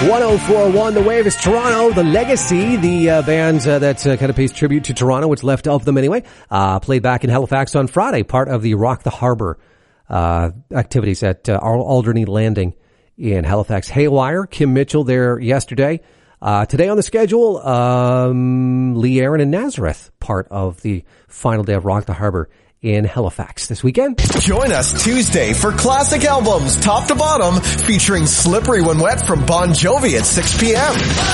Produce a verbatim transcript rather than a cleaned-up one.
one oh four point one The Wave is Toronto. The Legacy, the uh, band uh, that uh, kind of pays tribute to Toronto, what's left of them anyway, uh, played back in Halifax on Friday, part of the Rock the Harbour uh, activities at uh, Alderney Landing in Halifax. Haywire, Kim Mitchell there yesterday. Uh, today on the schedule, um, Lee Aaron and Nazareth, part of the final day of Rock the Harbour in Halifax this weekend. Join us Tuesday for classic albums top to bottom featuring Slippery When Wet from Bon Jovi at six p.m.